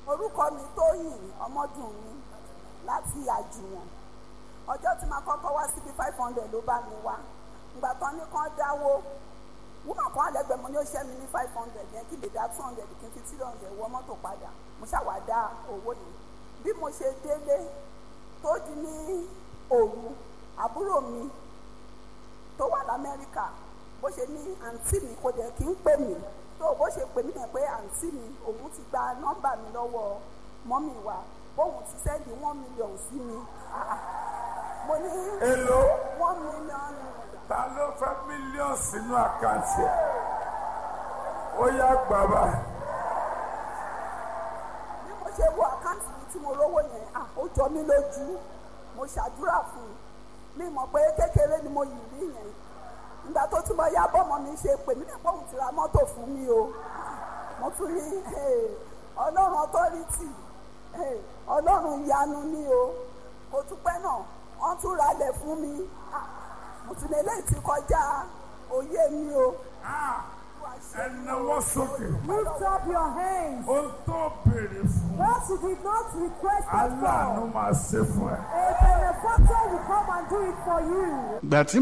Orúkọ mi Tóyìn Ọmọdúnmi láti Àjùwọ̀n. Ọjọ́ tí màá kọ́kọ́ wá síbi 500 ló bá mi wá. Ìgbà tán ní kán dáwó. Wúmọ̀ kan àlẹ́gbẹ̀ẹ́ mo ní ó ṣẹ́ mi ní 500 yẹn kí lè dá 200 kí n fi 300 wọ mọ́tò padà. Mo ṣàwá dá owó yìí. Bí mo ṣe délé tó di ní òru, àbúrò mi tó wà l'Amẹ́ríkà bó ṣe ní àǹtí mi kò dẹ̀ kí ń pè mí. Tó bó ṣe pè mí yẹn pé àǹtí mi òun ti gba nọ́mbà mi lọ́wọ́ mọ́mì wa bóun ti sẹ́ndì 1 million sí mi. Mo ní Èló? 1 million. Ta ló fẹ́ mílíọ̀nù sínú àkáǹtì ẹ̀? Ó yá bàbá. Bí mo ṣe wo àkáǹtì mi tí mo rówó yẹn, ó jọ mí lójú. Mo ṣàdúrà fún un. Mi mọ̀ pé kékeré ni mo yìí rí yẹn. Ìgbà tó tún mọ yá bọ́mọ mi ṣe pè mí nípa òun ti ra mọ́tò fún mi o. Mo tún rí Ọlọ́run authority, Ọlọ́run ìyanu ni o. Kò tún pẹ́ náà, wọ́n tún ralẹ̀ fún mi. Mo tún lè léyìí ti kọjá òye mi o. Ẹ nawọ́ sókè. Lift up your hands. Ohun tó béèrè fún. What you did not request Aláàánú for, máa ṣe fún ẹ. a benefactor will come and do it for you. Ìgbà tí